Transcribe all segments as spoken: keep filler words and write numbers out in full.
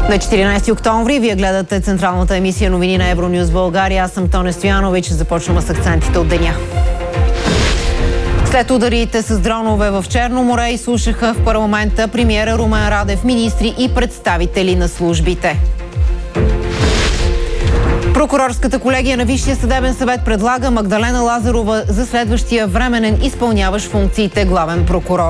На четиринайсети октомври вие гледате централната емисия новини на Евронюс България. Аз съм Тоня Стоянович. Започваме с акцентите от деня. След ударите с дронове в Черно море изслушаха в парламента премиера Румен Радев, министри и представители на службите. Прокурорската колегия на Висшия съдебен съвет предлага Магдалена Лазарова за следващия временен изпълняващ функциите главен прокурор.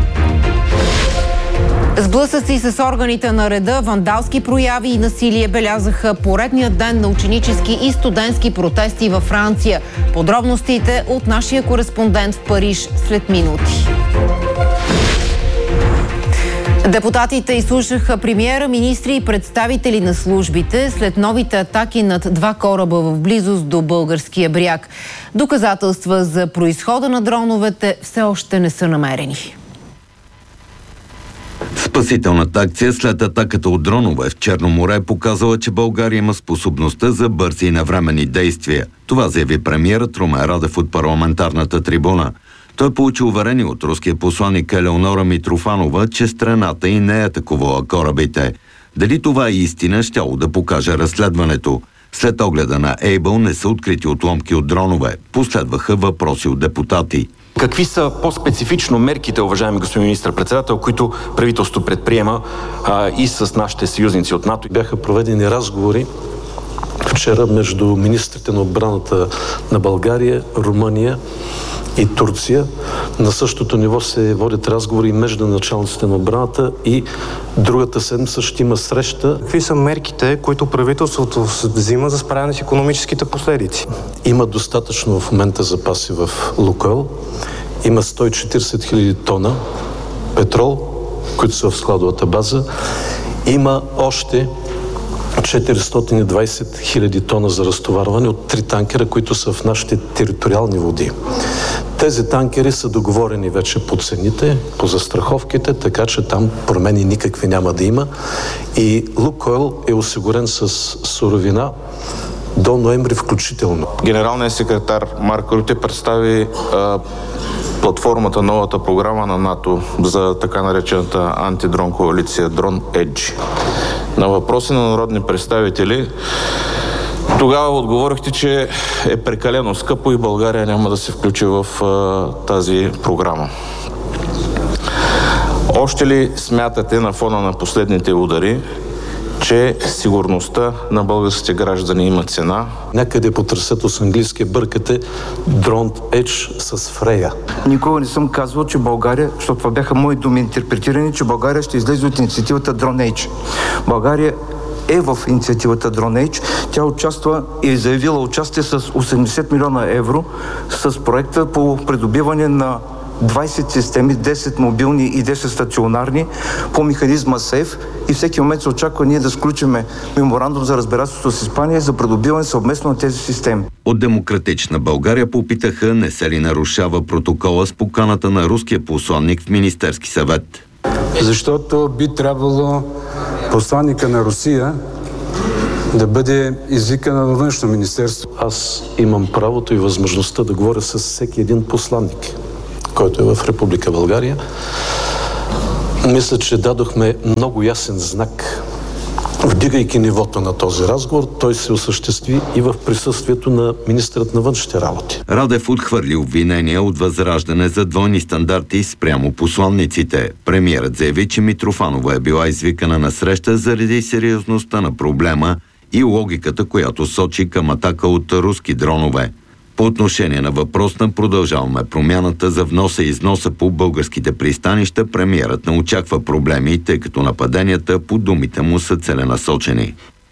Сблъсъци с органите на реда, вандалски прояви и насилие белязаха поредният ден на ученически и студентски протести във Франция. Подробностите от нашия кореспондент в Париж след минути. Депутатите изслушаха премиера, министри и представители на службите след новите атаки над два кораба в близост до българския бряг. Доказателства за произхода на дроновете все още не са намерени. Спасителната акция след атаката от дронове в Черно море е показала, че България има способността за бързи и навременни действия. Това заяви премиерът Румен Радев от парламентарната трибуна. Той получи уверение от руския посланик Елеонора Митрофанова, че страната и не е атакувала корабите. Дали това е истина, щяло да покаже разследването. След огледа на Ейбъл не са открити отломки от дронове. Последваха въпроси от депутати. Какви са по-специфично мерките, уважаеми господин министър-председател, които правителството предприема а, и с нашите съюзници от НАТО? Бяха проведени разговори вчера между министрите на отбраната на България, Румъния и Турция. На същото ниво се водят разговори между началниците на отбраната и другата седмица ще има среща. Какви са мерките, които правителството взима за справяне с икономическите последици? Има достатъчно в момента запаси в Лукойл. Има сто и четирийсет хиляди тона петрол, които са в складовата база. Има още четиристотин и двайсет хиляди тона за разтоварване от три танкера, които са в нашите териториални води. Тези танкери са договорени вече по цените, по застраховките, така че там промени никакви няма да има. И Лукойл е осигурен с суровина до ноември включително. Генералният секретар Марк Рюте представи а, платформата, новата програма на НАТО за така наречената антидрон коалиция Drone Edge. На въпроси на народни представители тогава отговорихте, че е прекалено скъпо и България няма да се включи в а, тази програма. Още ли смятате на фона на последните удари, че сигурността на българските граждани има цена? Някъде по трасето с английския бъркате Drone Edge с Фрея. Никога не съм казвал, че България, защото това бяха мои думи интерпретирани, че България ще излезе от инициативата Drone Edge. България е в инициативата Drone Edge. Тя участва и е заявила участие с осемдесет милиона евро с проекта по придобиване на двайсет системи, десет мобилни и десет стационарни по механизма СЕФ и всеки момент се очаква ние да сключиме меморандум за разбирателство с Испания за придобиване съвместно на тези системи. От Демократична България попитаха не се ли нарушава протокола с поканата на руския посланник в Министерски съвет. Защото би трябвало посланника на Русия да бъде извикана във Външно министерство. Аз имам правото и възможността да говоря с всеки един посланник, който е в Република България. Мисля, че дадохме много ясен знак, вдигайки нивото на този разговор. Той се осъществи и в присъствието на министърът на външните работи. Радев отхвърли обвинения от Възраждане за двойни стандарти спрямо посланниците. Премиерът заяви, че Митрофанова е била извикана на среща заради сериозността на проблема и логиката, която сочи към атака от руски дронове. По отношение на въпрос на Продължаваме промяната за вноса и износа по българските пристанища, премиерът не очаква проблеми, тъй като нападенията по думите му са целенасочени.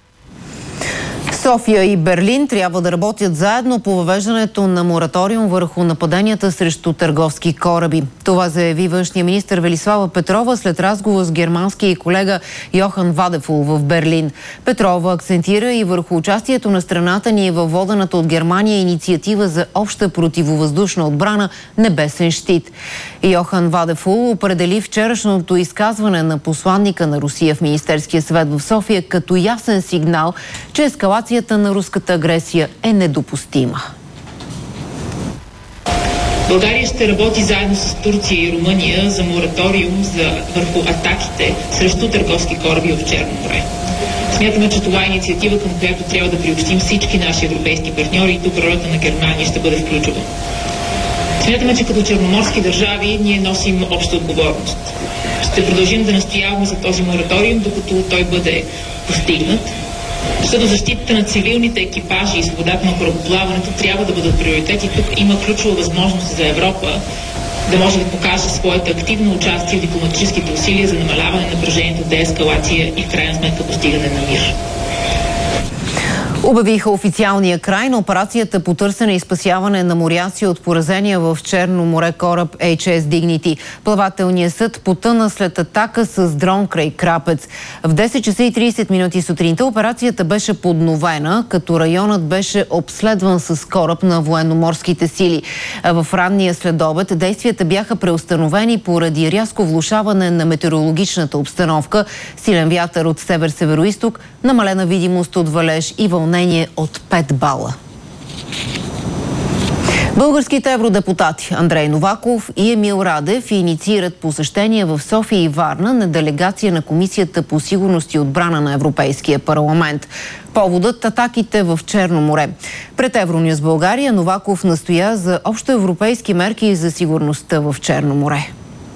София и Берлин трябва да работят заедно по въвеждането на мораториум върху нападенията срещу търговски кораби. Това заяви външния министър Велислава Петрова след разговор с германския колега Йохан Вадефул в Берлин. Петрова акцентира и върху участието на страната ни във водената от Германия инициатива за обща противовъздушна отбрана Небесен щит. Йохан Вадефул определи вчерашното изказване на посланника на Русия в Министерския съвет в София като ясен сигнал, че ескалация на руската агресия е недопустима. България ще работи заедно с Турция и Румъния за мораториум за, върху атаките срещу търговски кораби в Черно море. Смятаме, че това е инициатива, към която трябва да приобщим всички наши европейски партньори и тук ролята на Германия ще бъде ключова. Смятаме, че като черноморски държави ние носим обща отговорност. Ще продължим да настояваме за този мораториум, докато той бъде постигнат. Защото защитата на цивилните екипажи и свободата на корабоплаването трябва да бъдат приоритет и тук има ключова възможност за Европа да може да покаже своето активно участие в дипломатическите усилия за намаляване на напрежението, деескалация и в крайна сметка постигане на мир. Обявиха официалния край на операцията по търсене и спасяване на моряци от поразения в Черно море кораб Ейч Ес Dignity. Плавателният съд потъна след атака с дрон край Крапец. В десет часа и тридесет минути сутринта операцията беше подновена, като районът беше обследван с кораб на военноморските сили. В ранния следобед действията бяха преустановени поради рязко влошаване на метеорологичната обстановка, силен вятър от север-североизток, намалена видимост от валеж и вълнение от пет бала. Българските евродепутати Андрей Новаков и Емил Радев инициират посещение в София и Варна на делегация на Комисията по сигурност и отбрана на Европейския парламент. Поводът – атаките в Черно море. Пред Евронюс България Новаков настоя за общоевропейски мерки за сигурността в Черно море.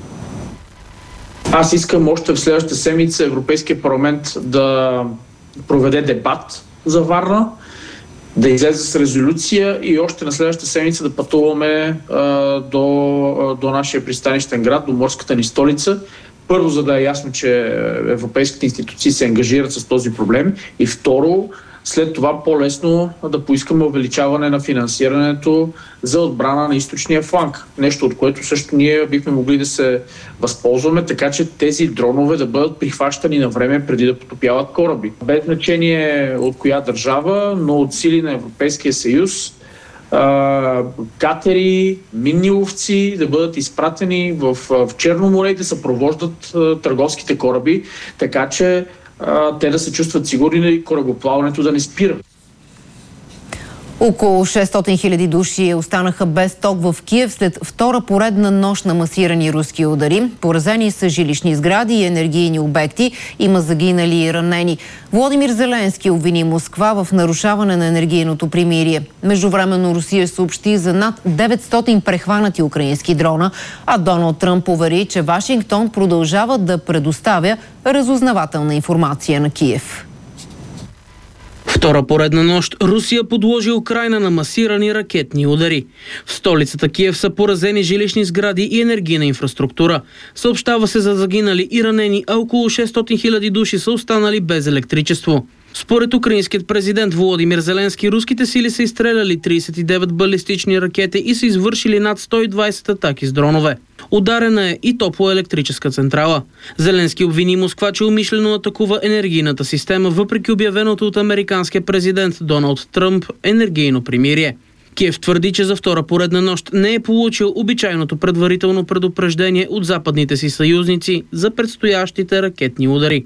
Аз искам още в следващата седмица Европейския парламент да проведе дебат за Варна, да излезе с резолюция и още на следващата седмица да пътуваме а, до, до нашия пристанищен град, до морската ни столица. Първо, за да е ясно, че европейските институции се ангажират с този проблем, и второ, след това по-лесно да поискаме увеличаване на финансирането за отбрана на източния фланг. Нещо, от което също ние бихме могли да се възползваме, така че тези дронове да бъдат прихващани на време преди да потопяват кораби. Без значение от коя държава, но от сили на Европейския съюз, катери, минни ловци да бъдат изпратени в, в Черно море и да съпровождат търговските кораби, така че те да се чувстват сигурни и корабоплаването да не спира. Около шестстотин хиляди души останаха без ток в Киев след втора поредна нощ на масирани руски удари. Поразени са жилищни сгради и енергийни обекти. Има загинали и ранени. Володимир Зеленски обвини Москва в нарушаване на енергийното примирие. Междувременно Русия съобщи за над деветстотин прехванати украински дрона, а Доналд Тръмп увери, че Вашингтон продължава да предоставя разузнавателна информация на Киев. Втора поредна нощ Русия подложи Украйна на масирани ракетни удари. В столицата Киев са поразени жилищни сгради и енергийна инфраструктура. Съобщава се за загинали и ранени, а около шестстотин хиляди души са останали без електричество. Според украинският президент Володимир Зеленски, руските сили са изстреляли тридесет и девет балистични ракети и са извършили над сто и двадесет атаки с дронове. Ударена е и топлоелектрическа централа. Зеленски обвини Москва, че умишлено атакува енергийната система, въпреки обявеното от американския президент Доналд Тръмп енергийно примирие. Киев твърди, че за втора поредна нощ не е получил обичайното предварително предупреждение от западните си съюзници за предстоящите ракетни удари.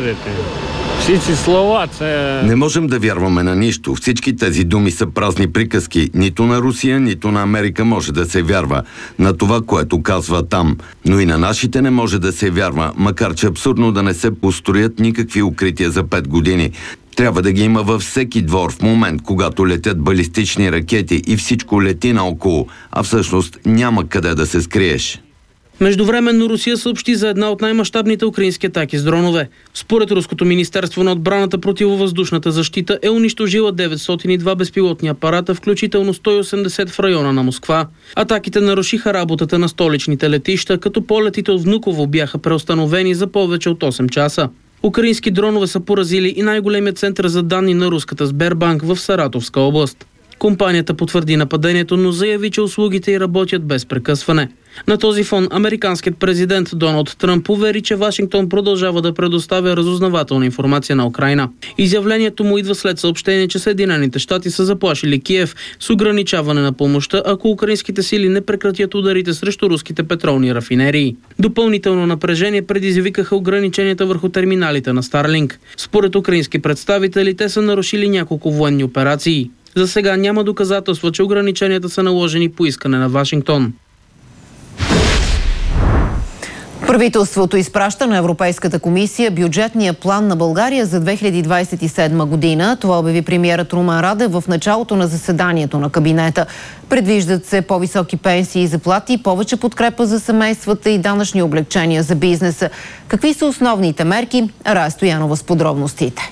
Не можем да вярваме на нищо. Всички тези думи са празни приказки. Нито на Русия, нито на Америка може да се вярва на това, което казва там. Но и на нашите не може да се вярва, макар че абсурдно да не се построят никакви укрития за пет години. Трябва да ги има във всеки двор в момент, когато летят балистични ракети и всичко лети наоколо, а всъщност няма къде да се скриеш. Междувременно Русия съобщи за една от най-мащабните украински атаки с дронове. Според Руското министерство на отбраната, противовъздушната защита е унищожила деветстотин и два безпилотни апарата, включително сто и осемдесет в района на Москва. Атаките нарушиха работата на столичните летища, като полетите от Внуково бяха преустановени за повече от осем часа. Украински дронове са поразили и най-големия център за данни на руската Сбербанк в Саратовска област. Компанията потвърди нападението, но заяви, че услугите й работят без прекъсване. На този фон американският президент Доналд Тръмп увери, че Вашингтон продължава да предоставя разузнавателна информация на Украйна. Изявлението му идва след съобщение, че Съединените щати са заплашили Киев с ограничаване на помощта, ако украинските сили не прекратят ударите срещу руските петролни рафинерии. Допълнително напрежение предизвикаха ограниченията върху терминалите на Старлинг. Според украински представители, те са нарушили няколко военни операции. За сега няма доказателства, че ограниченията са наложени по искане на Вашингтон. Правителството изпраща на Европейската комисия бюджетния план на България за две хиляди двадесет и седма година. Това обяви премиерът Румен Радев в началото на заседанието на кабинета. Предвиждат се по-високи пенсии и заплати, повече подкрепа за семействата и данъчни облекчения за бизнеса. Какви са основните мерки? Рая Стоянова с подробностите.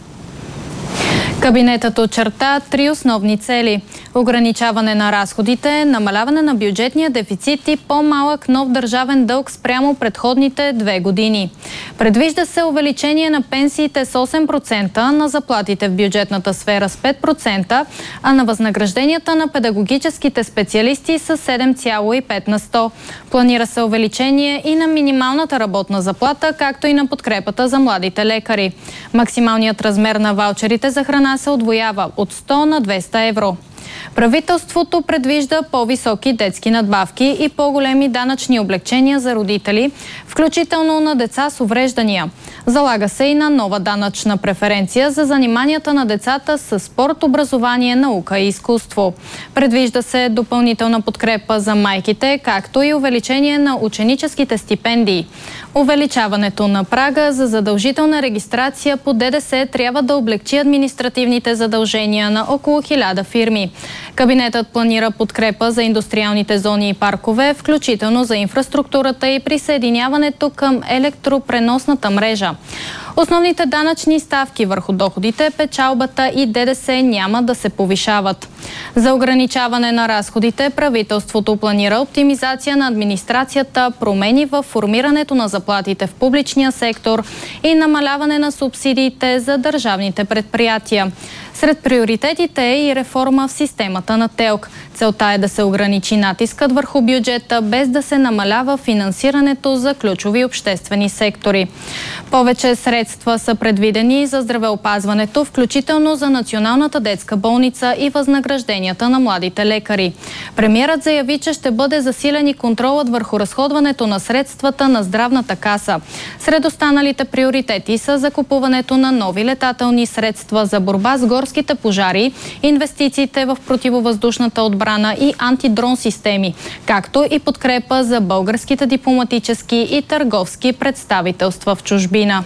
Кабинетът очерта три основни цели – ограничаване на разходите, намаляване на бюджетния дефицит и по-малък нов държавен дълг спрямо предходните две години. Предвижда се увеличение на пенсиите с осем процента, на заплатите в бюджетната сфера с пет процента, а на възнагражденията на педагогическите специалисти с седем цяло и пет на сто. Планира се увеличение и на минималната работна заплата, както и на подкрепата за младите лекари. Максималният размер на ваучерите за храна се удвоява от сто на двеста евро. Правителството предвижда по-високи детски надбавки и по-големи данъчни облекчения за родители, включително на деца с увреждания. Залага се и на нова данъчна преференция за заниманията на децата с спорт, образование, наука и изкуство. Предвижда се допълнителна подкрепа за майките, както и увеличение на ученическите стипендии. Увеличаването на прага за задължителна регистрация по ДДС трябва да облекчи административните задължения на около хиляда фирми. Кабинетът планира подкрепа за индустриалните зони и паркове, включително за инфраструктурата и присъединяването към електропреносната мрежа. Основните данъчни ставки върху доходите, печалбата и ДДС няма да се повишават. За ограничаване на разходите правителството планира оптимизация на администрацията, промени в формирането на заплатите в публичния сектор и намаляване на субсидиите за държавните предприятия. Сред приоритетите е и реформа в системата на ТЕЛК. Целта е да се ограничи натискът върху бюджета, без да се намалява финансирането за ключови обществени сектори. Повече средства са предвидени за здравеопазването, включително за Националната детска болница и възнагражденията на младите лекари. Премиерът заяви, че ще бъде засилен и контролът върху разходването на средствата на здравната каса. Сред останалите приоритети са закупуването на нови летателни средства за борба с горските пожари, инвестициите в противовъздушната отбрана и антидрон системи, както и подкрепа за българските дипломатически и търговски представителства в чужбина.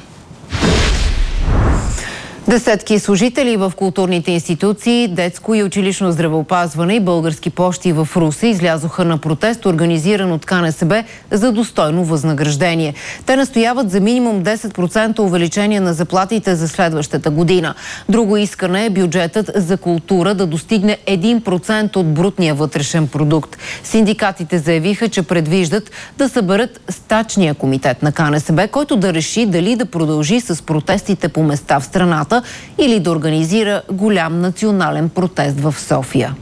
Десетки служители в културните институции, детско и училищно здравеопазване и български пощи в Русе излязоха на протест, организиран от КНСБ за достойно възнаграждение. Те настояват за минимум десет процента увеличение на заплатите за следващата година. Друго искане е бюджетът за култура да достигне един процент от брутния вътрешен продукт. Синдикатите заявиха, че предвиждат да съберат стачния комитет на КНСБ, който да реши дали да продължи с протестите по места в страната или да организира голям национален протест в София.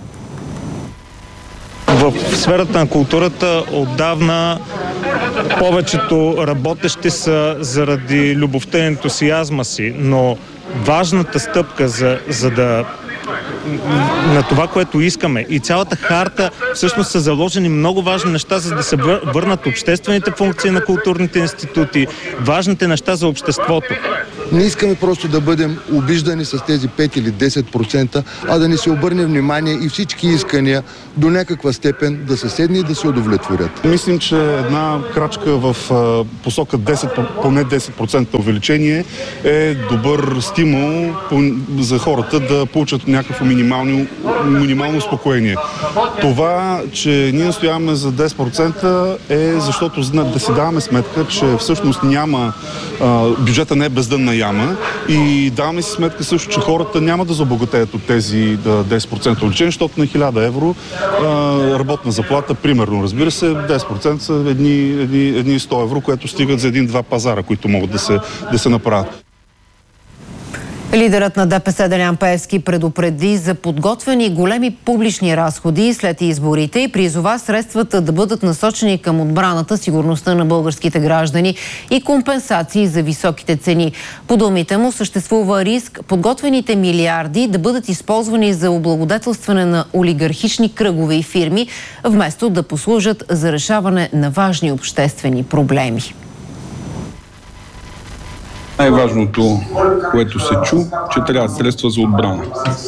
В сферата на културата отдавна повечето работещи са заради любовта и ентусиазма си, но важната стъпка за, за да на това, което искаме. И цялата харта всъщност са заложени много важни неща, за да се върнат обществените функции на културните институти, важните неща за обществото. Не искаме просто да бъдем обиждани с тези пет или десет процента, а да ни се обърне внимание и всички искания до някаква степен да се седне и да се удовлетворят. Мислим, че една крачка в посока десет, поне десет процента увеличение е добър стимул за хората да получат някакво минимално, минимално успокоение. Това, че ние настояваме за десет процента е защото да си даваме сметка, че всъщност няма, бюджета не е бездънна яма и даваме си сметка също, че хората няма да забогатеят от тези десет процента увеличение, защото на хиляда евро работна заплата, примерно, разбира се, десет процента са едни, едни, едни сто евро, което стигат за един-два пазара, които могат да се, да се направят. Лидерът на ДПС Делян Пеевски предупреди за подготвени големи публични разходи след изборите и призова средствата да бъдат насочени към отбраната, сигурността на българските граждани и компенсации за високите цени. По думите му съществува риск подготвените милиарди да бъдат използвани за облагодетелстване на олигархични кръгове и фирми, вместо да послужат за решаване на важни обществени проблеми. Най-важното, което се чу, че трябва средства за отбрана.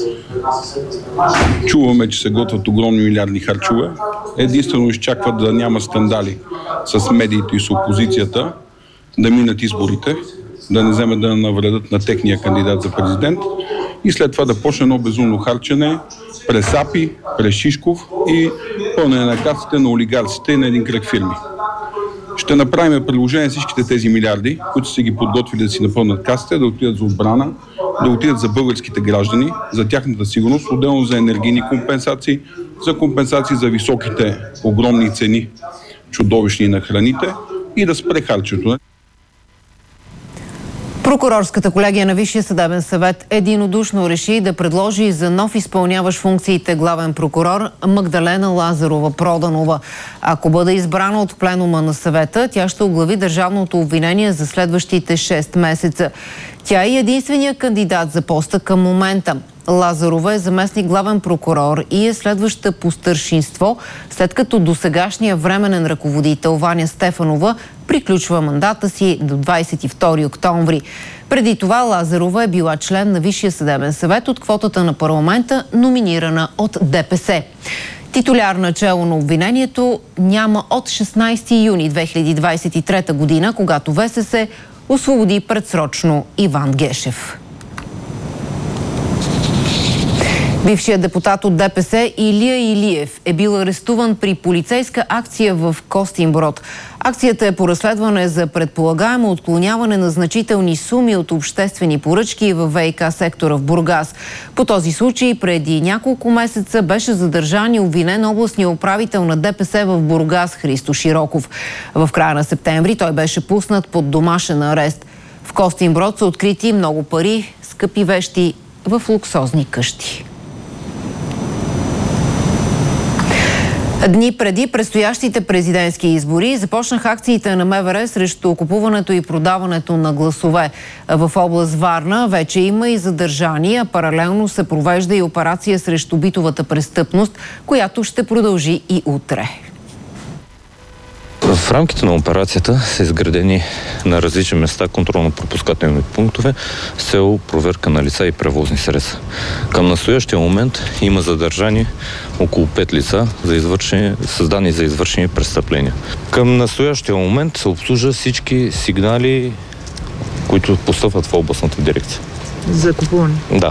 Чуваме, че се готвят огромни милиардни харчове. Единствено изчакват да няма скандали с медиите и с опозицията, да минат изборите, да не вземат да навредят на техния кандидат за президент и след това да почне едно безумно харчене през АПИ, през Шишков и пълнене на касите на олигарците и на един кръг фирми. Ще направим предложение всичките тези милиарди, които са ги подготвили да си напълнат касите, да отидат за отбрана, да отидат за българските граждани, за тяхната сигурност, отделно за енергийни компенсации, за компенсации за високите огромни цени, чудовищни на храните и да спре харчето. Прокурорската колегия на Висшия съдебен съвет единодушно реши да предложи за нов изпълняващ функциите главен прокурор Магдалена Лазарова-Проданова. Ако бъде избрана от пленума на съвета, тя ще оглави държавното обвинение за следващите шест месеца. Тя е единственият кандидат за поста към момента. Лазарова е заместник главен прокурор и е следваща по старшинство, след като досегашния временен ръководител Ваня Стефанова приключва мандата си до двадесет и втори октомври. Преди това Лазарова е била член на Висшия съдебен съвет от квотата на парламента, номинирана от ДПС. Титуляр начело на обвинението няма от шестнадесети юни две хиляди двадесет и трета година, когато ВСС освободи предсрочно Иван Гешев. Бившият депутат от ДПС Илия Илиев е бил арестуван при полицейска акция в Костинброд. Акцията е по разследване за предполагаемо отклоняване на значителни суми от обществени поръчки във ВиК сектора в Бургас. По този случай преди няколко месеца беше задържан и обвинен областния управител на ДПС в Бургас Христо Широков. В края на септември той беше пуснат под домашен арест. В Костинброд са открити много пари, скъпи вещи в луксозни къщи. Дни преди предстоящите президентски избори започнаха акциите на МВР срещу купуването и продаването на гласове. В област Варна вече има и задържани, а паралелно се провежда и операция срещу битовата престъпност, която ще продължи и утре. В рамките на операцията са изградени на различни места контролно-пропускателни пунктове с цел проверка на лица и превозни средства. Към настоящия момент има задържани около пет лица, за извършени, създани за извършени престъпления. Към настоящия момент се обслужва всички сигнали, които постъпват в областната дирекция. За купуване? Да.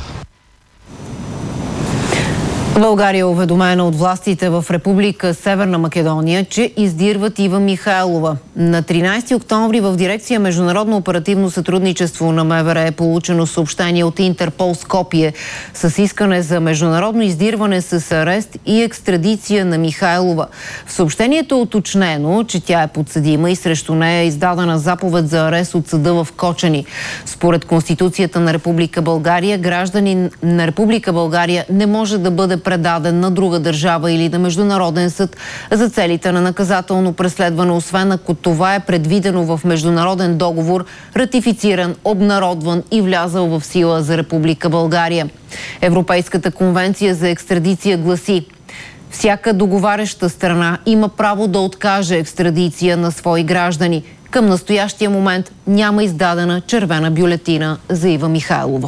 България е уведомена от властите в Република Северна Македония, че издирват Ива Михайлова. На тринадесети октомври в дирекция Международно оперативно сътрудничество на МВР е получено съобщение от Интерпол Скопие с искане за международно издирване с арест и екстрадиция на Михайлова. В съобщението е уточнено, че тя е подсъдима и срещу нея е издадена заповед за арест от съда в Кочани. Според Конституцията на Република България, гражданин на Република България не може да бъде предаден на друга държава или на международен съд за целите на наказателно преследване, освен ако това е предвидено в международен договор, ратифициран, обнародван и влязъл в сила за Република България. Европейската конвенция за екстрадиция гласи: всяка договаряща страна има право да откаже екстрадиция на свои граждани. Към настоящия момент няма издадена червена бюлетина за Ива Михайлова.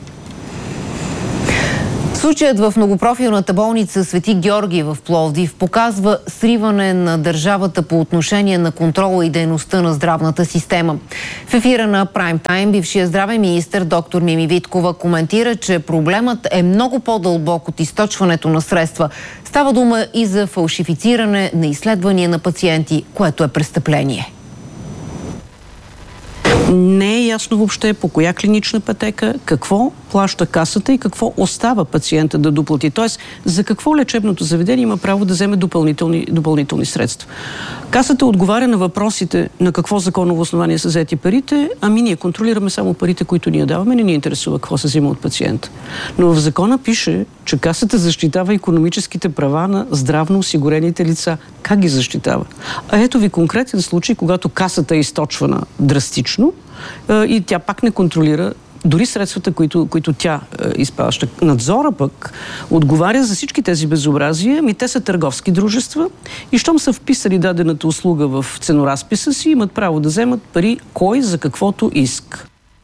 Случаят в многопрофилната болница Свети Георги в Пловдив показва сриване на държавата по отношение на контрола и дейността на здравната система. В ефира на Прайм Тайм бившият здравен министър доктор Мими Виткова коментира, че проблемът е много по-дълбок от източването на средства. Става дума и за фалшифициране на изследвания на пациенти, което е престъпление. Не е ясно въобще по коя клинична пътека, какво плаща касата и какво остава пациента да доплати. Тоест, за какво лечебното заведение има право да вземе допълнителни, допълнителни средства. Касата отговаря на въпросите на какво законово основание са взети парите, ами ние контролираме само парите, които ние даваме, не ни интересува какво се взима от пациента. Но в закона пише, че касата защитава икономическите права на здравно осигурените лица. Как ги защитава? А ето ви конкретен случай, когато касата е източвана драстично и тя пак не контролира дори средствата, които, които тя е, изплаща. Надзора пък отговаря за всички тези безобразия, ми те са търговски дружества и щом са вписали дадената услуга в ценоразписа си, имат право да вземат пари кой за каквото иска.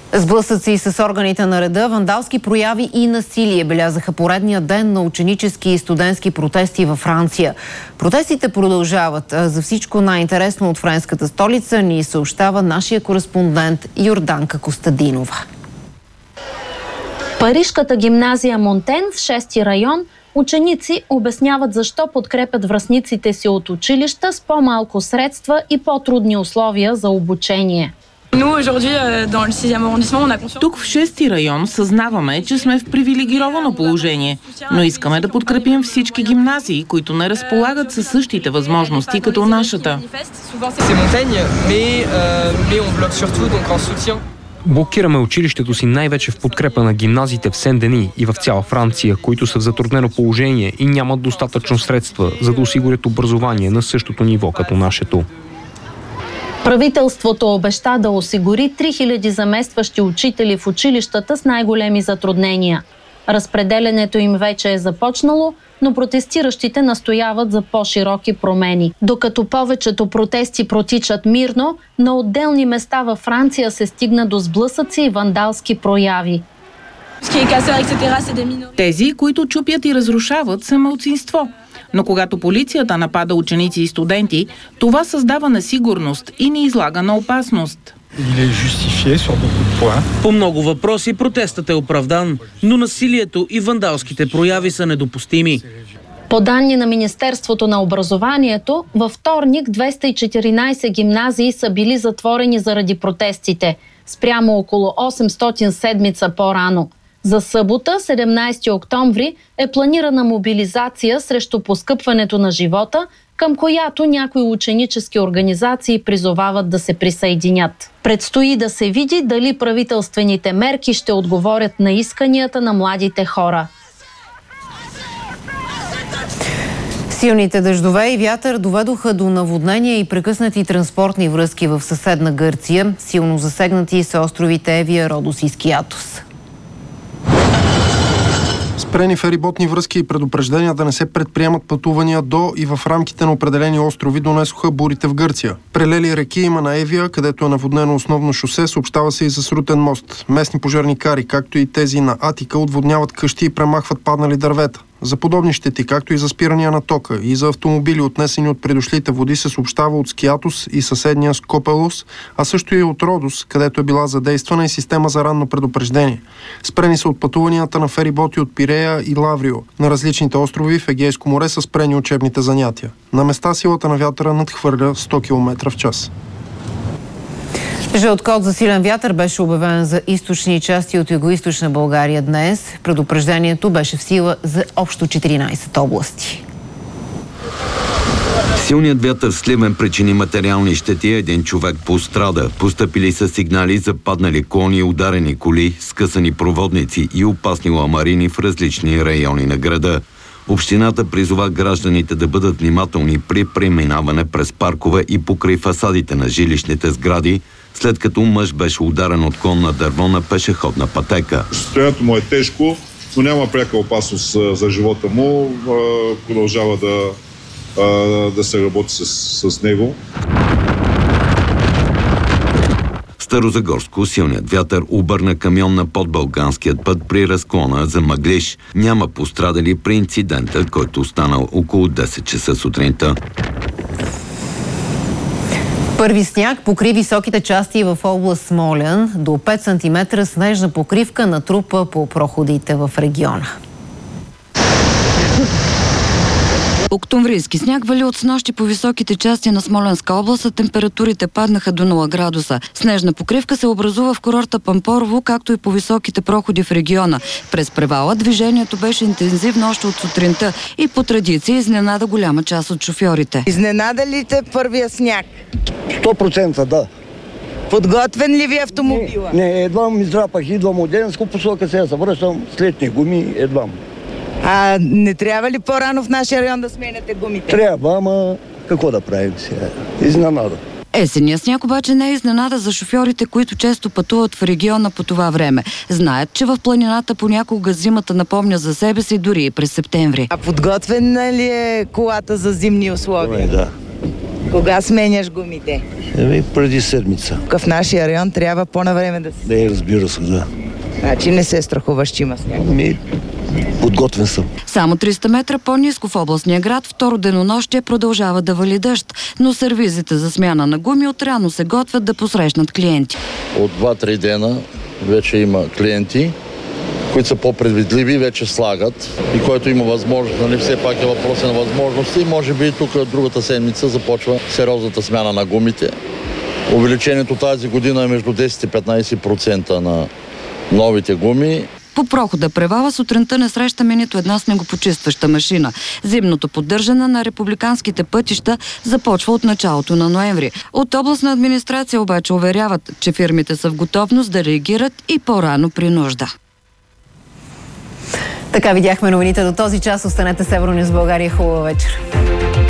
Сблъсъци с органите на реда, вандалски прояви и насилие белязаха поредния ден на ученически и студентски протести във Франция. Протестите продължават. За всичко най-интересно от френската столица ни съобщава нашия кореспондент Йорданка Костадинова. Парижката гимназия Монтен в шести район ученици обясняват защо подкрепят връстниците си от училища с по-малко средства и по-трудни условия за обучение. Тук в шести район съзнаваме, че сме в привилегировано положение, но искаме да подкрепим всички гимназии, които не разполагат със същите възможности като нашата. Блокираме училището си най-вече в подкрепа на гимназиите в Сен-Дени и в цяла Франция, които са в затруднено положение и нямат достатъчно средства, за да осигурят образование на същото ниво като нашето. Правителството обеща да осигури три хиляди заместващи учители в училищата с най-големи затруднения. Разпределянето им вече е започнало, но протестиращите настояват за по-широки промени. Докато повечето протести протичат мирно, на отделни места във Франция се стигна до сблъсъци и вандалски прояви. Тези, които чупят и разрушават, са малцинство. Но когато полицията напада ученици и студенти, това създава несигурност и ни излага на опасност. По много въпроси протестът е оправдан, но насилието и вандалските прояви са недопустими. По данни на Министерството на образованието, във вторник двеста и четиринайсет гимназии са били затворени заради протестите, спрямо около осемстотин седмица по-рано. За събота, седемнайсети октомври, е планирана мобилизация срещу поскъпването на живота, към която някои ученически организации призовават да се присъединят. Предстои да се види дали правителствените мерки ще отговорят на исканията на младите хора. Силните дъждове и вятър доведоха до наводнения и прекъснати транспортни връзки в съседна Гърция. Силно засегнати са островите Евия, Родос и Скиатос. Спрени фериботни връзки и предупреждения да не се предприемат пътувания до и в рамките на определени острови донесоха бурите в Гърция. Прелели реки има на Евия, където е наводнено основно шосе, съобщава се и за срутен мост. Местни пожарникари, както и тези на Атика, отводняват къщи и премахват паднали дървета. За подобни щети, както и за спирания на тока и за автомобили, отнесени от предошлите води, се съобщава от Скиатос и съседния Скопелос, а също и от Родос, където е била задействана и система за ранно предупреждение. Спрени са от пътуванията на фериботи от Пирея и Лаврио. На различните острови в Егейско море са спрени учебните занятия. На места силата на вятъра надхвърля сто километра в час. Жълт код за силен вятър беше обявен за източни части от югоизточна България днес. Предупреждението беше в сила за общо четиринайсет области. Силният вятър в Сливен причини материални щети. Един човек пострада. Постъпили са сигнали за паднали клони, ударени коли, скъсани проводници и опасни ламарини в различни райони на града. Общината призова гражданите да бъдат внимателни при преминаване през паркове и покрай фасадите на жилищните сгради, след като мъж беше ударен от клон на дърво на пешеходна пътека. Състоянието му е тежко, но няма пряка опасност за живота му. Продължава да, да се работи с, с него. В Старозагорско силният вятър обърна камион на подбалганският път при разклона за Мъглиж. Няма пострадали при инцидента, който станал около десет часа сутринта. Първи сняг покри високите части в област Смолян. До пет сантиметра снежна покривка натрупа по проходите в региона. Октомврийски сняг вали от снощи по високите части на Смолянска област, а температурите паднаха до нула градуса. Снежна покривка се образува в курорта Пампорово, както и по високите проходи в региона. През превала движението беше интензивно още от сутринта и по традиция изненада голяма част от шофьорите. Изненада ли те първия сняг? сто процента да. Подготвен ли ви автомобила? Не, не, едвам издрапах, идвам от Денско посока, сега се връщам с летни гуми, едвам. А не трябва ли по-рано в нашия район да сменяте гумите? Трябва, ама какво да правим сега? Изненада. Есения сняг обаче не е изненада за шофьорите, които често пътуват в региона по това време. Знаят, че в планината понякога зимата напомня за себе си дори и през септември. А подготвена ли е колата за зимни условия? Да. Кога сменяш гумите? Еми, преди седмица. В нашия район трябва по-навреме да си. Не, разбира се, да. Значи не се страхуваш, че има сняг. Ми, подготвен съм. Само триста метра по-ниско в областния град второ денонощие продължава да вали дъжд, но сервизите за смяна на гуми отрано се готвят да посрещнат клиенти. От два-три дена вече има клиенти, които са по-предвидливи, вече слагат и който има възможност, нали, все пак е въпрос на възможности. Може би тук другата седмица започва сериозната смяна на гумите. Увеличението тази година е между десет и петнайсет процента на новите гуми. По прохода Превала сутринта не срещаме нито една снегопочистваща машина. Зимното поддържане на републиканските пътища започва от началото на ноември. От областна администрация обаче уверяват, че фирмите са в готовност да реагират и по-рано при нужда. Така видяхме новините до този час. Останете с Евронюс България. Хубава вечер.